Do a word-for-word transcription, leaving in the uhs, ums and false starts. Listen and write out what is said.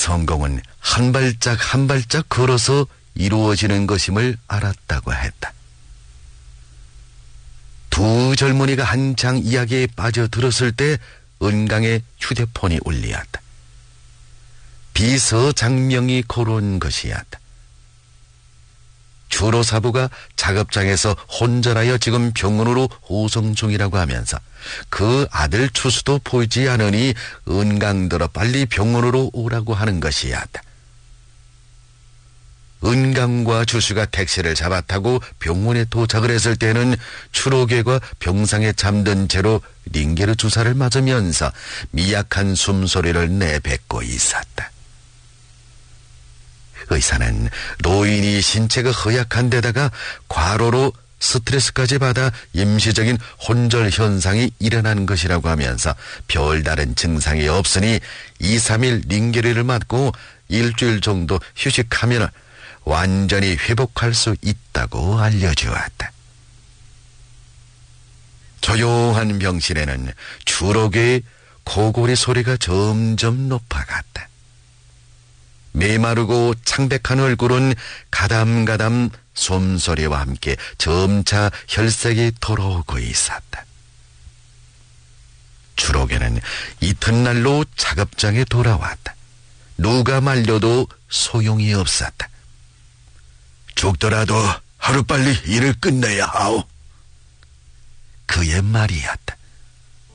성공은 한 발짝 한 발짝 걸어서 이루어지는 것임을 알았다고 했다. 두 젊은이가 한창 이야기에 빠져들었을 때 은강의 휴대폰이 울리었다. 비서장명이 걸어온 것이었다. 주로사부가 작업장에서 혼절하여 지금 병원으로 호송 중이라고 하면서 그 아들 추수도 보이지 않으니 은강들어 빨리 병원으로 오라고 하는 것이었다. 은강과 추수가 택시를 잡아타고 병원에 도착을 했을 때는 추록애가 병상에 잠든 채로 링게르 주사를 맞으면서 미약한 숨소리를 내뱉고 있었다. 의사는 노인이 신체가 허약한 데다가 과로로 스트레스까지 받아 임시적인 혼절 현상이 일어난 것이라고 하면서 별다른 증상이 없으니 이, 삼 일 링게르를 맞고 일주일 정도 휴식하면 완전히 회복할 수 있다고 알려주었다. 조용한 병실에는 주록의 고골이 소리가 점점 높아갔다. 메마르고 창백한 얼굴은 가담가담 솜소리와 함께 점차 혈색이 돌아오고 있었다. 주록에는 이튿날로 작업장에 돌아왔다. 누가 말려도 소용이 없었다. 죽더라도 하루빨리 일을 끝내야 하오. 그의 말이었다.